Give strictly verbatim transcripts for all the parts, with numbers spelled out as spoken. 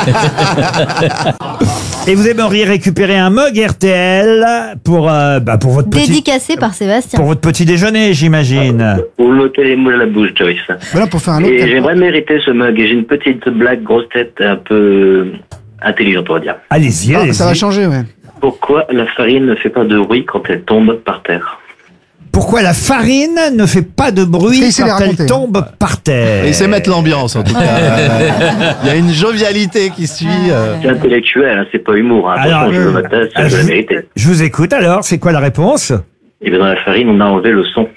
Et vous aimeriez récupérer un mug R T L pour, euh, bah, pour votre petit... Dédicacé par Sébastien. Pour votre petit déjeuner, j'imagine. Vous mettez les mots à la bouche, Joyce. Voilà, pour faire un autre. Et j'aimerais mériter ce mug. Et j'ai une petite blague grosse tête un peu intelligente, on va dire. Allez-y, Ah, allez-y. ça va changer, ouais. Pourquoi la farine ne fait pas de bruit quand elle tombe par terre? Pourquoi la farine ne fait pas de bruit Et il sait les quand elle raconter. tombe par terre? Et c'est mettre l'ambiance en tout cas. Il y a une jovialité qui suit. euh. C'est intellectuel, hein, c'est pas humour. Hein. Alors, Attention, je euh, veux ma tasse, ah, je je- la mériter. Je vous écoute alors, c'est quoi la réponse? Et bien dans la farine, on a enlevé le son.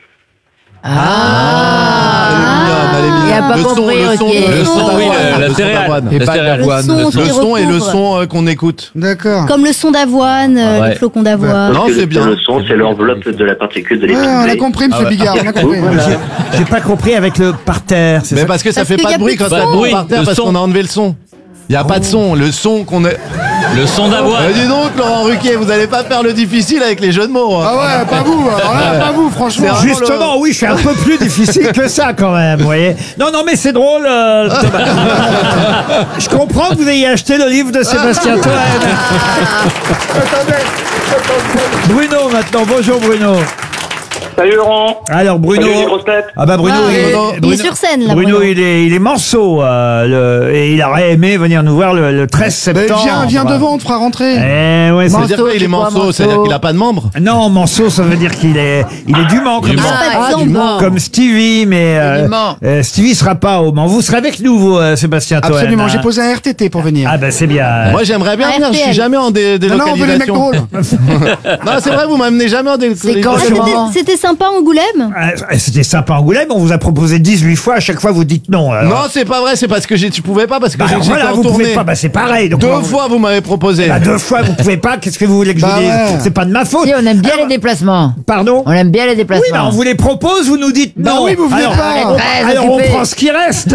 Ah, elle est mignonne, elle est mignonne. Il a pas le son, compris, le son, Ruquier. de- Le son, d'avoine, oui, la- la le son céréale. d'avoine. Et pas d'avoine. Le son qui Le son et le recouvre. son euh, qu'on écoute. D'accord. Comme le son d'avoine, euh, Ouais. les flocons d'avoine. Non, Parce que c'est bien. Le son, c'est l'enveloppe de la particule de Ouais, on a l'électricité. compris, monsieur Bigard, on a compris. J'ai- J'ai pas compris avec le par terre. c'est Mais ça parce que ça Parce fait qu'il pas y a de bruit plus de quand ça son. tombe par terre Le parce son. qu'on a enlevé le son. Il y a pas de son. Le son qu'on a. Le son d'avoine. Euh, dis donc, Laurent Ruquier, vous allez pas faire le difficile avec les jeux de mots. hein. Ah ouais, pas vous, alors là, pas vous, franchement. C'est vraiment Justement, oui, je suis un peu plus difficile que ça quand même, vous voyez. Non, non, mais c'est drôle. euh, Thomas. Je comprends que vous ayez acheté le livre de Sébastien Toen. Bruno, maintenant. Bonjour, Bruno. Salut Laurent. Alors, Bruno. Salut les grosses têtes. Ah bah Bruno, Ah, il, est, il est Bruno, sur scène, là, Bruno, Bruno. il est, il est manceau, euh, le, et il aurait aimé venir nous voir le, le treize Mais septembre. viens, viens devant, on te fera rentrer. Eh ouais, Ça c'est- veut dire qu'il est manceau, c'est-à-dire qu'il a pas de membres. non, manceau, ça veut dire qu'il est, il est du Mans, comme, Du Mans. Ah, Ah, pas de du jambes. Mans. comme Stevie, mais euh, du Mans. euh, Stevie sera pas au Mans. Vous serez avec nous, vous, euh, Sébastien Toen. Absolument, hein. j'ai posé un R T T pour venir. Ah bah c'est bien. Moi, j'aimerais bien Un venir. Je suis R T L. jamais en dé- Non, non, on veut les mecs délocalisation. drôles. Non, c'est vrai, vous m'amenez jamais en C'est quand Ah, délocalisation. le c'était- Mans. C'était sympa Angoulême. Ah, C'était sympa Angoulême, on vous a proposé dix-huit fois, à chaque fois vous dites non. alors. Non, c'est pas vrai, c'est parce que j'ai- tu pouvais pas, parce que Bah, j'ai- alors j'étais voilà, en vous pouvez tournée. pas, bah c'est pareil. Donc, Deux on- fois, vous m'avez proposé. Bah, deux fois vous pouvez pas, qu'est-ce que vous voulez que je Bah vous dise? ouais. C'est pas de ma faute. Si, on aime bien Alors, les déplacements. Pardon? On aime bien les Oui, déplacements. bah on vous les propose, vous nous dites Bah non. oui, vous venez alors, pas. on- Très alors on occupé. prend ce qui reste.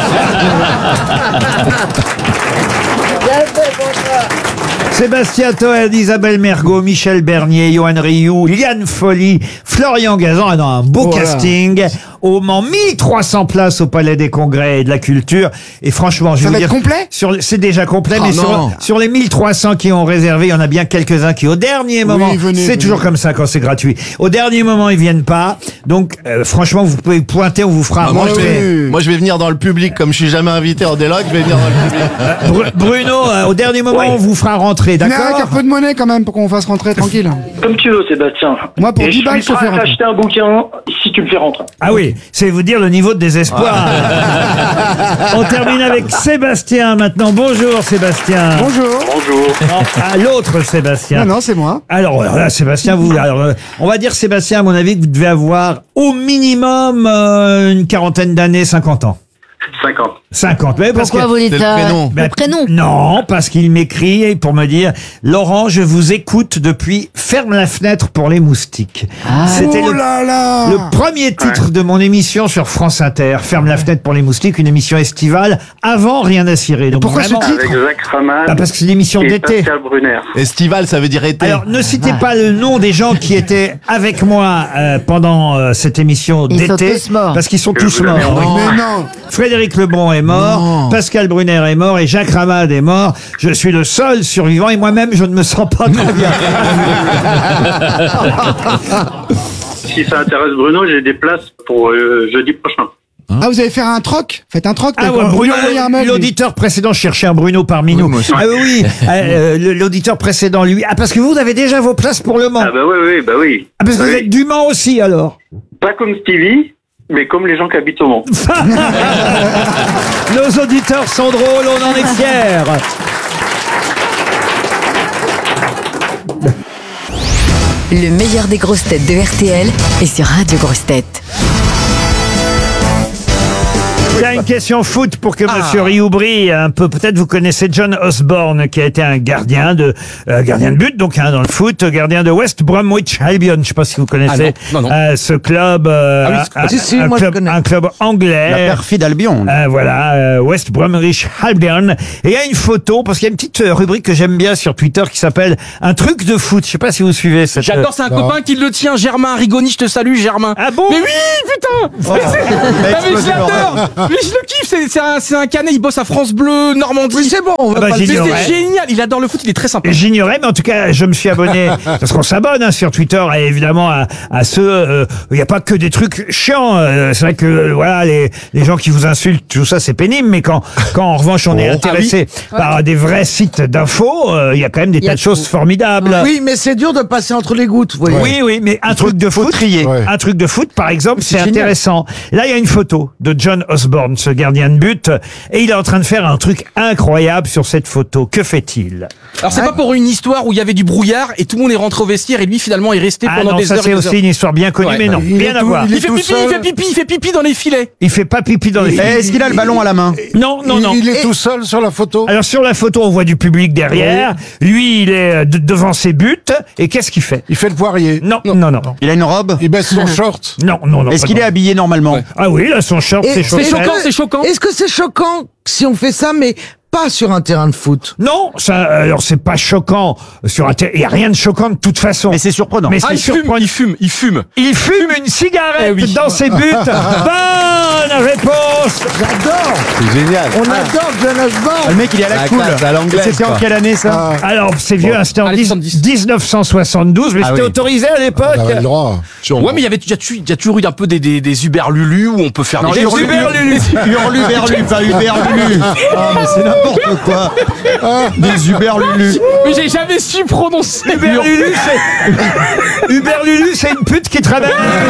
Sébastien Toen, Isabelle Mergo, Michel Bernier, Johan Rioux, Liane Folly, Florian Gazan, ah non, un beau Voilà. casting. Au Mans, mille trois cents places au Palais des Congrès et de la Culture. Et franchement, je Ça vais va vous être dire, complet sur le- c'est déjà complet, Oh mais sur, non. sur les mille trois cents qui ont réservé, il y en a bien quelques-uns qui, au dernier moment, venez, c'est venez. toujours comme ça quand c'est gratuit. Au dernier moment, ils viennent pas. Donc, euh, franchement, vous pouvez pointer, on vous fera Ah, moi, je rentrer. vais, moi, je vais venir dans le public, comme je suis jamais invité en déloc, je vais venir dans le public. Bru- Bruno, euh, au dernier moment, Ouais. on vous fera rentrer, Mais avec un d'accord? peu de monnaie quand même pour qu'on fasse rentrer tranquille. Comme tu veux, Sébastien. Moi, pour Et dix je balles, suis je te prêt fais à rentrer. t'acheter un bouquin si tu me fais rentrer. Ah oui, c'est vous dire le niveau de désespoir. On termine avec Sébastien maintenant. Bonjour Sébastien. Bonjour. Bonjour. Ah, l'autre Sébastien. Non, non, c'est moi. Alors alors là, Sébastien, vous, alors, euh, on va dire Sébastien, à mon avis, que vous devez avoir au minimum euh, une quarantaine d'années, cinquante ans. cinquante. cinquante. Mais parce Pourquoi que- vous dites C'est le ça prénom. Ben, Le prénom. Non, parce qu'il m'écrit pour me dire Laurent, je vous écoute depuis Ferme la fenêtre pour les moustiques. C'était Oh le, là là. le premier titre de mon émission sur France Inter. Ferme la fenêtre pour les moustiques, une émission estivale avant Rien à cirer. Donc pourquoi ce vraiment- titre Avec Jacques Ramad Ah, parce que c'est une émission et d'été. Pascal Brunner. Estival, ça veut dire été. Alors, ne citez pas le nom des gens qui étaient avec moi euh, pendant euh, cette émission Ils sont d'été, tous morts. parce qu'ils sont Je tous vous morts. l'avais Oui. Mais non. Frédéric Lebron est mort, Non. Pascal Brunner est mort et Jacques Ramad est mort. Je suis le seul survivant et moi-même, je ne me sens pas très bien. Si ça intéresse Bruno, j'ai des places pour euh, jeudi prochain. Ah, vous allez faire un troc? Faites un troc. Ah d'accord. ouais, Vous lui Bruno, envoyez un mail, lui. l'auditeur précédent cherchait un Bruno parmi nous. moi aussi. Ah oui, euh, euh, le- l'auditeur précédent lui. Ah parce que vous avez déjà vos places pour le Mans. Ah bah oui, oui, bah oui. Ah parce que Bah vous oui. êtes du Mans aussi alors. Pas comme Stevie, mais comme les gens qui habitent au Mans. Nos auditeurs sont drôles, on en est fiers. Le meilleur des grosses têtes de R T L est sur Radio Grosses Têtes. Il y a une question foot pour que Monsieur Rioux brille un peu. Peut-être vous connaissez John Osborne, qui a été un gardien de euh, gardien de but, donc hein, dans le foot, gardien de West Bromwich Albion. Je ne sais pas si vous connaissez Ah non, non, non. euh, ce club, euh, Ah oui, un, si, si, un moi, je club, connais. un club anglais. La perfide Albion. Euh, voilà, euh, West Bromwich Albion. Et il y a une photo, parce qu'il y a une petite euh, rubrique que j'aime bien sur Twitter qui s'appelle Un truc de foot. Je sais pas si vous suivez cette. J'adore, c'est un copain qui le tient, Germain Rigoni, je te salue, Germain. Ah bon? Mais oui, putain! Ah, mais je l'adore! Mais je le kiffe, c'est, c'est un, c'est un canet, il bosse à France Bleu, Normandie. Oui, c'est bon, on va Ah bah, pas le C'est, j'ignorais. c'est génial, il adore le foot, il est très sympa. J'ignorais, mais en tout cas, je me suis abonné, parce qu'on s'abonne hein, sur Twitter, et évidemment à, à ceux, euh, il n'y a pas que des trucs chiants. euh, c'est vrai que euh, voilà, les, les gens qui vous insultent, tout ça, c'est pénible, mais quand, quand en revanche on est intéressé par des vrais sites d'infos, euh, il y a quand même des Il y a tas de choses formidables. Oui, mais c'est dur de passer entre les gouttes, vous voyez. Oui, oui, mais un truc de foot, trier. Ouais. un truc de foot, par exemple, c'est génial. intéressant. Là, il y a une photo de John Osborne, ce gardien de but, et il est en train de faire un truc incroyable sur cette photo. Que fait-il? Alors c'est pas pour une histoire où il y avait du brouillard et tout le monde est rentré au vestiaire et lui finalement est resté Ah pendant non, des ça heures et c'est des aussi heures. une histoire bien connue, Ouais. mais non, Il est rien à tout- voir. il est Il fait tout pipi, seul. il fait pipi, il fait pipi dans les filets. Il fait pas pipi dans les filets. Est-ce qu'il a le ballon à la main? Non, non, non. Il est tout seul sur la photo. Alors sur la photo, on voit du public derrière. Lui, il est euh, de- devant ses buts. Et qu'est-ce qu'il fait? Il fait le poirier. Non, non, non. Il a une robe? Il baisse son short. Non, non, non. Est-ce pas qu'il est non. habillé normalement? Ah oui, là, son short, Et ses c'est C'est chaussettes. choquant, c'est choquant. Est-ce que c'est choquant si on fait ça, mais pas sur un terrain de foot? Non, ça, alors c'est pas choquant. Sur un ter- il y a rien de choquant de toute façon. Mais c'est surprenant. Mais Ah, c'est il fume, surprenant. il fume, il fume. Il fume une cigarette Eh oui. dans ses buts. Bonne réponse. J'adore. C'est génial. On adore John Osborne. Le mec, il est à la La cool. classe, à l'anglaise, C'était en quoi. quelle année ça? Alors c'est vieux, hein, c'était en allez, dix- soixante-dix. dix-neuf cent soixante-douze, mais Ah c'était oui. autorisé à l'époque. le droit. Ouais, mais il y avait, il y a, tu- il y a toujours eu un peu des, des, des Uberlulu où on peut faire Non, des les choses. Uberlulu. Hurluberlu, pas Uberlulu. Ah, mais c'est n'importe quoi. Des Uberlulu. Mais j'ai jamais su prononcer. Uberlulu, c'est Uberlulu, c'est une pute qui travaille.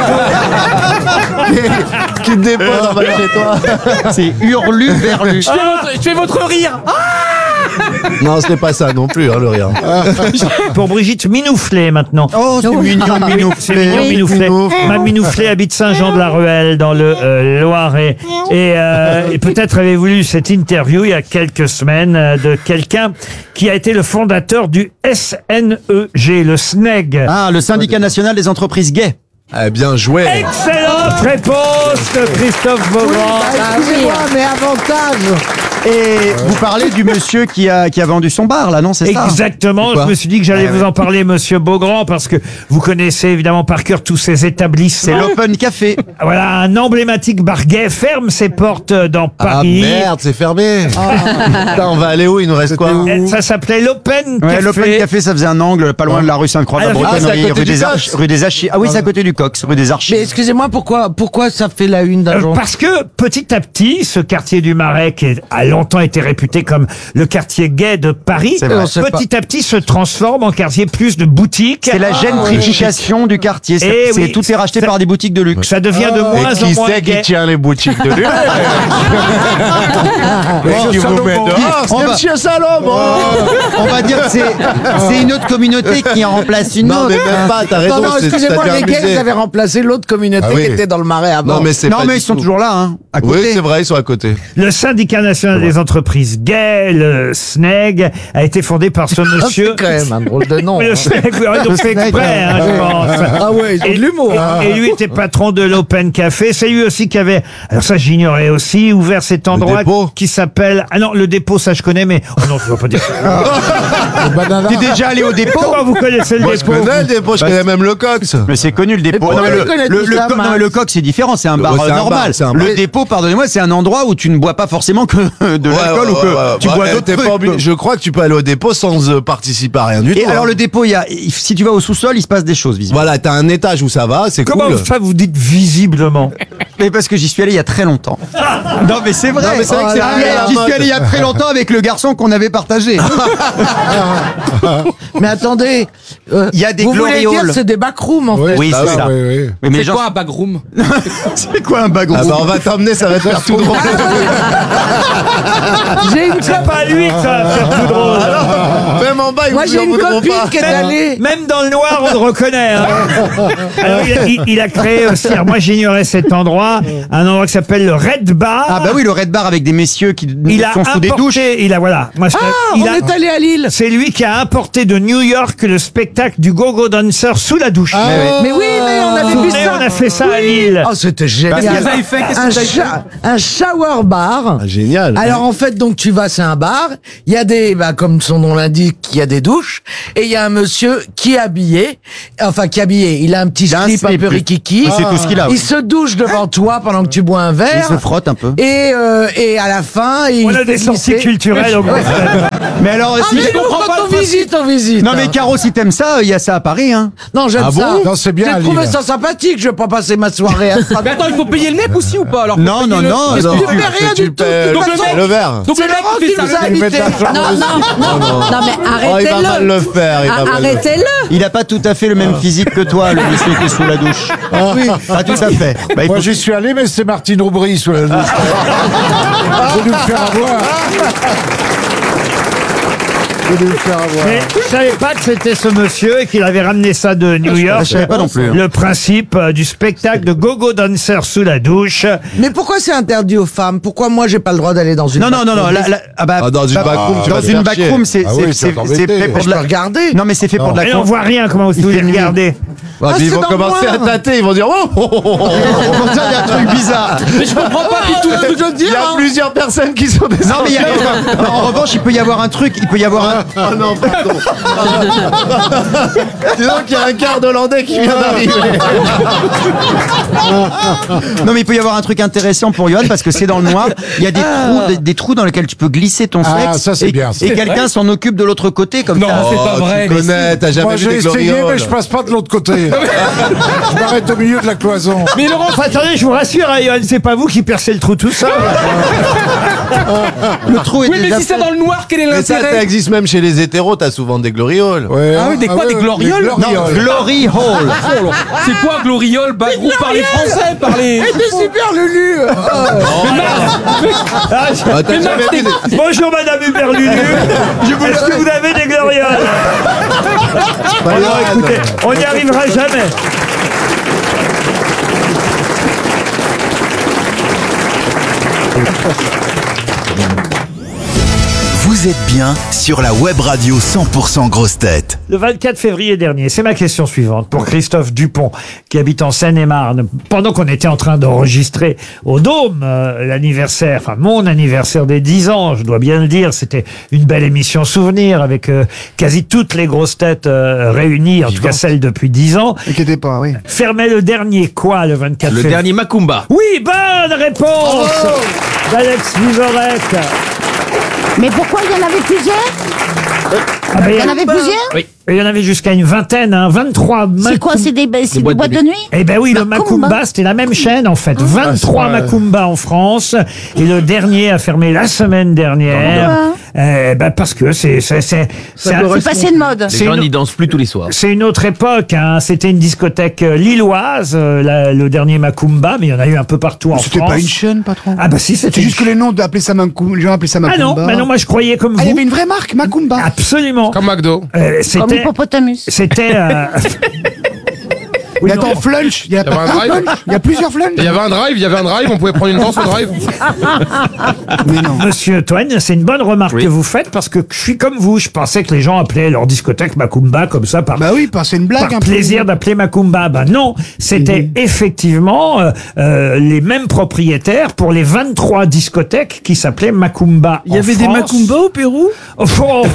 Qui te dépose en bas de chez toi. C'est Hurluberlu. Je fais votre, je fais votre rire. Non, ce n'est pas ça non plus, hein, le rire. Pour Brigitte Minouflet maintenant. Oh, c'est mignon, C'est Minouflet. mignon, Minouflet. Ma Minouflet habite Saint-Jean-de-la-Ruelle dans le euh, Loiret. Et, euh, et peut-être avez-vous lu cette interview il y a quelques semaines euh, de quelqu'un qui a été le fondateur du S N E G, le S N E G. Ah, le syndicat national des entreprises gays. Eh bien joué. Excellente réponse de Christophe Beaugrand. Ah, excusez-moi, mais avantage. Et vous parlez du monsieur qui a, qui a vendu son bar, là, non, c'est ça? Exactement, C'est quoi je me suis dit que j'allais vous en parler, monsieur Beaugrand, parce que vous connaissez évidemment par cœur tous ces C'est établissements. l'Open Café. Voilà, un emblématique bar gay ferme ses portes dans Paris. Ah merde, c'est fermé. Putain, on va aller où? Il nous reste quoi? Et ça s'appelait l'Open Ouais, Café. l'Open Café, ça faisait un angle, pas loin de la rue Sainte-Croix de la Ah, c'est à Bretonnerie, côté rue du des Cox. Arches, rue des Archis. Ah oui, c'est à côté du Cox, rue des Archis. Mais excusez-moi, pourquoi, pourquoi ça fait la une d'un Euh, jour? Parce que petit à petit, ce quartier du Marais, qui a longtemps été réputé comme le quartier gay de Paris, C'est vrai. On sait petit à petit se transforme en quartier plus de boutiques. C'est la gentrification du quartier. C'est, Eh c'est- oui. tout est racheté Ça- par des boutiques de luxe. Ça devient de Et moins en qui moins c'est qui gay. tient les boutiques de luxe? Qu'est-ce qui vous met dehors? On C'est va- monsieur Salomon. On va dire que c'est, c'est une autre communauté qui en remplace une Non, autre. mais même pas, t'as raison. Non, non, c'est- excusez-moi, ça les devient gays, amusé. ils avaient remplacé l'autre communauté Ah oui. qui était dans le Marais avant. Non, mais c'est Non, pas mais du ils sont tout. toujours là, hein, à Oui, côté. c'est vrai, ils sont à côté. Le syndicat national des entreprises gays, le S N E G, a été fondé par ce monsieur. C'est quand même un drôle de nom. Oui, le S N E G, oui, ils ont fait exprès, hein, je pense. Ah ouais, ils ont Et- de l'humour. Et, et lui était patron de l'Open Café. C'est lui aussi qui avait, alors ça j'ignorais aussi, ouvert cet endroit dépôt. qui s'appelle, ah non, le dépôt, ça je connais, mais, oh non, je ne vais pas dire ça. T'es déjà allé au dépôt? Comment vous connaissez le Moi, je dépôt? connais le dépôt, je connais même le Cox. Mais c'est connu le dépôt. pourquoi Non, mais tu connais le, tout le, ça, co- non, Max mais le coq, c'est différent, c'est un bar Ouais, c'est euh, un normal. bar, c'est un le bar. dépôt, pardonnez-moi, c'est un endroit où tu ne bois pas forcément que de l'alcool ou que tu Bah, bois eh, d'autres t'es pas trucs. obligé- Je crois que tu peux aller au dépôt sans euh, participer à rien du Et tout. alors hein. le dépôt, il y a, si tu vas au sous-sol, il se passe des choses visiblement. Voilà, t'as un étage où ça va, c'est Comment cool. ça vous dites visiblement? Mais parce que j'y suis allé il y a très longtemps. Non mais c'est vrai. Non, mais c'est vrai que c'est Oh là plus à là, la J'y mode. suis allé il y a très longtemps avec le garçon qu'on avait partagé. Mais attendez, euh, Il y a des vous voulez glorioles. dire c'est des backrooms en fait. Oui, Ah c'est oui, ça. oui, oui. Oui, mais les C'est gens- quoi un backroom? c'est quoi un bagon? Ah bah on va t'emmener, ça va te faire tout drôle. J'ai une, C'est pas lui que ça va faire tout drôle. Même en bas, ils moi vous j'ai en une voudront copine pas. qui est allée. Même dans le noir, on le reconnaît. hein. Alors, il, a, il- il a créé aussi, alors moi j'ignorais cet endroit, un endroit qui s'appelle le Red Bar. Ah bah oui, le Red Bar avec des messieurs qui il a sont sous des douches. importé, il a voilà, moi, je- Ah, il on a- est allé à Lille. c'est lui qui a importé de New York le spectacle du Go-Go Dancer sous la douche. Mais oui, on avait vu Souvenez, ça. on a fait ça à Lille. Oh, c'était génial. Qu'est-ce que vous avez fait Qu'est-ce que un, vous avez fait cha- un shower bar. Ah, génial. Alors en fait, donc tu vas, c'est un bar. Il y a des, bah, comme son nom l'indique, il y a des douches. Et il y a un monsieur qui est habillé, enfin qui est habillé. Il a un petit Il a un slip un slip, peu lui. rikiki. Et c'est tout ce qu'il a, Il oui. se douche devant toi pendant que tu bois un Il verre. se frotte un peu. Et euh, et à la fin, il On a fait des sorties glisser. culturelles au Ouais. Mais alors, Ah si mais je non, comprends pas quand le on principe. visite, on visite. Non hein. mais Caro, si t'aimes ça, il y a ça à Paris, hein. Non, j'aime Ah bon ça. Non, c'est bien, J'ai à trouvé Lille. ça sympathique. Je vais pas passer ma soirée à ça. Mais attends, il faut payer le mec aussi ou pas alors? Non, non, non. Mais non. tu fais rien du tout. De toute Donc le façon, mec- Le verre. Donc c'est le mec Laurent qui qui fait nous ça. a Il met de invités. l'argent Non, non, non, non, mais Oh, il va mal arrêtez-le. le faire. Il va Ah, mal le faire. Arrêtez-le. Il a pas tout à fait le même physique que toi, le monsieur qui est sous la douche. Pas tout à fait. Bah, il Moi, faut- j'y suis allé, mais c'était Martine Aubry sous la douche. J'ai dû me faire avoir. J'ai dû me faire avoir. Mais je savais pas que c'était ce monsieur et qu'il avait ramené ça de New York. Je savais pas non plus. Le principe euh, du spectacle de gogo dancer sous la douche. Mais pourquoi c'est interdit aux femmes? Pourquoi moi j'ai pas le droit d'aller dans une Non, non, non, non. là, là, ah bah, Ah, dans une bah, backroom, tu dans vas te une faire backroom, chier. c'est Ah c'est- oui, c'est- tu vas c'est t'embêter. fait pour Je de peux la. regarder. Non, mais c'est fait pour de la. Et on voit rien, comment vous voulez fait nuit. regarder. Ah, Ah, puis ils c'est vont dans le commencer à noir. tâter. Ils vont dire oh, oh, oh, oh, oh. Pour dire, il y a un truc bizarre. Mais je comprends pas du tout ce que je veux Il y dire. a hein. plusieurs personnes qui sont des. Non, mais il y a, non, en revanche, il peut y avoir un truc. Il peut y avoir un. Oh non, pardon. Dis donc, il y a un quart d'Hollandais qui vient d'arriver. Non, mais il peut y avoir un truc intéressant pour Johan parce que c'est dans le noir. Il y a des trous, des, des trous dans lesquels tu peux glisser ton Ah, sexe. ça, c'est et, bien, ça. Et quelqu'un s'en occupe de l'autre côté comme Non, ça. c'est pas Oh, vrai. Tu connais, t'as jamais Moi, vu j'ai des essayé, glorioles. mais je passe pas de l'autre côté. Je m'arrête au milieu de la cloison. Mais Laurent, enfin, attendez, je vous rassure, hein, Johan, c'est pas vous qui percez le trou tout seul. Le trou est Oui, mais déjà si c'est fait. dans le noir, quel est Mais ça, ça l'intérêt? existe même chez les hétéros, t'as souvent des glorioles. Ouais, Ah oui, des quoi, des glorioles Non, glorioles. Glory Hole. C'est quoi Gloriole? Bah, groupe par les Français, par les. C'est super Lulu. Ah, je- Ah, t'as jamais vu des- Bonjour Madame Huberlulu. Est-ce que vous avez des glorioles? Alors écoutez, on n'y arrivera jamais. Vous êtes bien sur la web radio cent pour cent Grosse Tête. Le vingt-quatre février dernier, c'est ma question suivante pour Christophe Dupont, qui habite en Seine-et-Marne. Pendant qu'on était en train d'enregistrer au Dôme euh, l'anniversaire, enfin mon anniversaire des dix ans, je dois bien le dire, c'était une belle émission souvenir avec euh, quasi toutes les grosses têtes euh, réunies, en tout cas celles depuis dix ans. Inquiétez pas, oui. Fermait le dernier quoi le vingt-quatre Le février? dernier Macumba. Oui, bonne réponse d'Alex Vizorek. Mais pourquoi il y en avait plusieurs Ah ben, Il y en avait plusieurs il y en avait jusqu'à une vingtaine, hein, vingt-trois. C'est quoi, c'est des, c'est des boîtes boîtes de de nuit Eh ben oui, le Macumba. Macumba, c'était la même chaîne en fait. vingt-trois Macumba en France. Et le dernier a fermé la semaine dernière. Eh ben parce que c'est c'est c'est c'est un- C'est passé de mode. c'est une, dansent plus tous les soirs. c'est une autre époque. Hein. C'était une discothèque euh, lilloise, euh, la- le dernier Macumba, mais il y en a eu un peu partout en C'était France. pas une chaîne, patron. Ah bah si, c'était C'est juste que les noms d'appelaler ça Macumba, les gens appelaient ça Ah Macumba. non, bah non, moi je croyais comme Ah, il y vous. avait une vraie marque, Macumba. Absolument. Comme McDo. Euh, Comme c'était hippopotamus. c'était euh, oui, Mais non. attends, Flunch, il y a Il y avait pas un un drive. Flunch. Il y a plusieurs Flunch. Il y avait un drive, il y avait un drive, on pouvait prendre une danse au drive. Mais non. Monsieur Toen, c'est une bonne remarque Oui. que vous faites parce que je suis comme vous. Je pensais que les gens appelaient leur discothèque Macumba comme ça par, Bah oui, parce que c'est une blague par un peu. plaisir d'appeler Macumba. Ben non, c'était effectivement euh, euh, les mêmes propriétaires pour les vingt-trois discothèques qui s'appelaient Macumba. Il y avait des Macumba au Pérou? Oh, oh.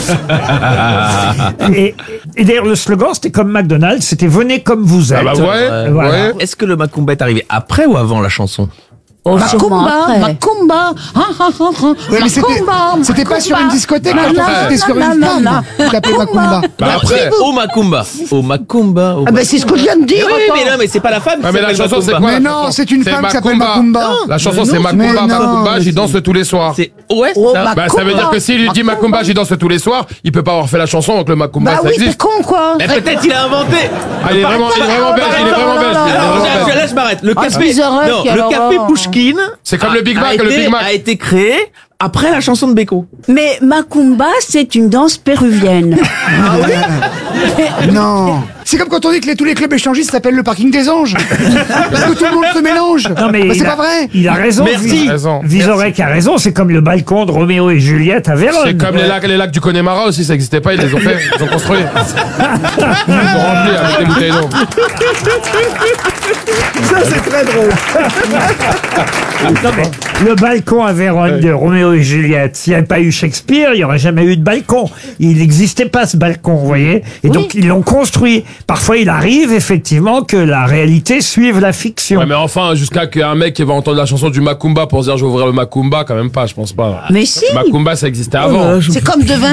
Et, et d'ailleurs, le slogan, c'était comme McDonald's, c'était venez comme vous êtes. Ah bah ouais, Voilà. ouais. Est-ce que le Macumba est arrivé après ou avant la chanson? Oh, sûrement Macumba, après. Macumba, ah, ah, ah, ah, Ouais, mais c'était- Macumba, c'était pas sur une Macumba. discothèque, Non, attends, non, c'était sur non, une non, femme non. qui s'appelait Macumba. Bah après. Au Macumba. Au Macumba. Au Ah ben c'est ce que je viens de dire. oui, attends. mais non, mais c'est pas la femme. Ah, qui mais la s'appelle chanson, c'est Macumba. quoi? Mais non, c'est une C'est femme qui s'appelle Macumba. Macumba. La chanson, c'est Mais Macumba, non, Macumba, j'y c'est- danse tous les soirs. C'est ouais. Oh, ça. bah, Bah, ça veut dire que s'il lui dit Macumba, j'y danse tous les soirs, il peut pas avoir fait la chanson, donc le Macumba, Bah ça oui, t'es existe. con quoi. Mais peut-être il a inventé. Ah, il est vraiment, il est vraiment belge, il est vraiment belge. il est Alors, vraiment là, belge. là, je m'arrête. Le Ah, café, Vizorek, non, le alors, café euh, Pouchkine. C'est comme le Big a Mac, le été- Big Mac. a été créé après la chanson de Beko. Mais Macumba, c'est une danse péruvienne. Non. C'est comme quand on dit que les- tous les clubs échangistes s'appellent le parking des anges. Parce que tout le monde se mélange. Non mais Bah, il c'est a, pas vrai. il a raison. Merci. Vis- Il a raison. Vizorek a raison. C'est comme le balcon de Roméo et Juliette à Vérone. C'est comme les lacs, les lacs du Connemara aussi, ça n'existait pas, ils les ont fait, ils ont construit. Ils ont rempli avec des bouteilles d'eau. Ça c'est très drôle. Non, mais le balcon à Vérone de Roméo et Juliette. S'il n'y avait pas eu Shakespeare, il n'y aurait jamais eu de balcon. Il n'existait pas ce balcon, vous voyez. Et donc ils l'ont construit. Parfois il arrive effectivement que la réalité suive la fiction. Ouais, mais enfin, jusqu'à qu'un mec qui va entendre la chanson du Macumba pour se dire je vais ouvrir le Macumba, quand même pas, je pense pas. Mais si. Macumba, ça existait avant. C'est comme de